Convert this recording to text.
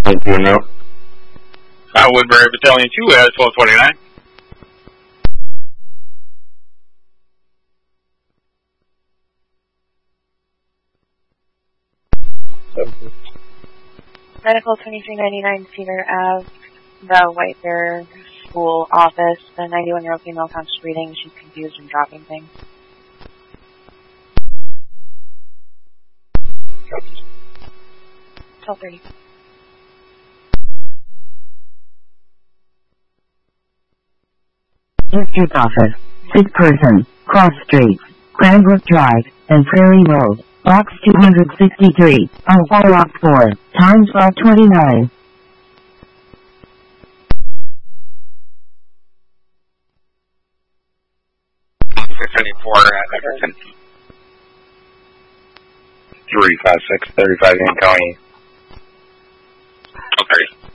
No. Woodbury Battalion 2 at 1229. Medical 2399 Cedar Ave, the White Bear School office. The 91-year-old female comes reading. She's confused and dropping things. 12:30. District office. Sick person. Cross streets. Cranbrook Drive and Prairie Road. Box 263. On Warlock 4. Time 12:29. 674 at Everton. 356, 35 County. Okay.